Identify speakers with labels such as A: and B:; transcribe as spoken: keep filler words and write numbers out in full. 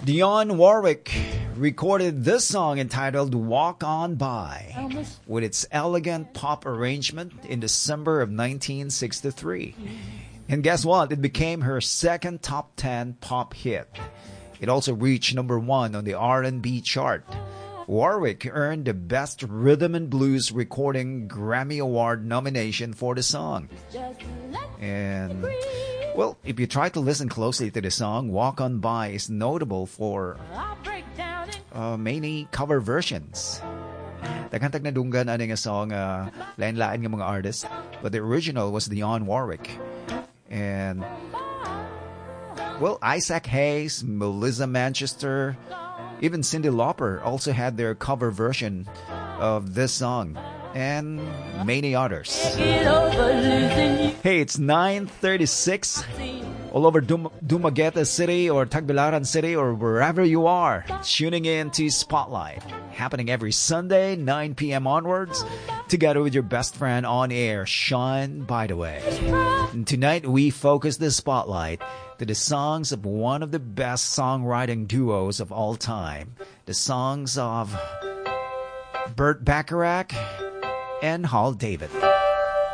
A: Dionne Warwick recorded this song entitled Walk On By with its elegant pop arrangement in December of nineteen sixty-three. And guess what? It became her second top ten pop hit. It also reached number one on the R and B chart. Warwick earned the Best Rhythm and Blues Recording Grammy Award nomination for the song. And, well, if you try to listen closely to the song, Walk On By is notable for uh, many cover versions. Takantag na dunggan ano nga song, uh, lain-lain ng mga artists. But the original was Dionne Warwick. And, well, Isaac Hayes, Melissa Manchester, even Cyndi Lauper also had their cover version of this song, and many others. Hey, it's nine thirty-six. All over Dum- Dumaguete City or Tagbilaran City or wherever you are, tuning in to Spotlight, happening every Sunday, nine p.m. onwards, together with your best friend on air, Sean By The Way. And tonight, we focus the Spotlight to the songs of one of the best songwriting duos of all time, the songs of Burt Bacharach and Hal David.